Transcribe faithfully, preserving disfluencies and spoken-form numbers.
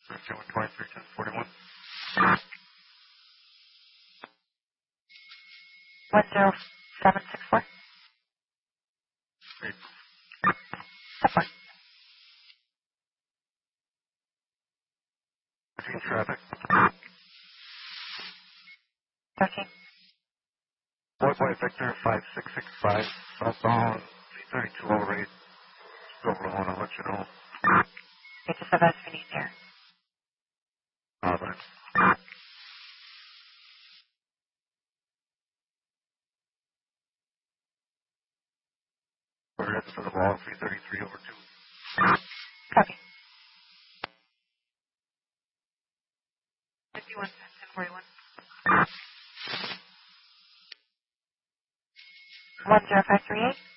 one twenty-three, ten forty-one. one zero seven six four. Eight. Support. thirteen traffic. thirteen. Boy Boy Victor five six six five, southbound three thirty-two over eight. Still blowing, I'll let you know. It's just the best we need there. Uh, but we're heading for the wall, three thirty-three over two. Copy. fifty-one, ten forty-one. one zero five three eight.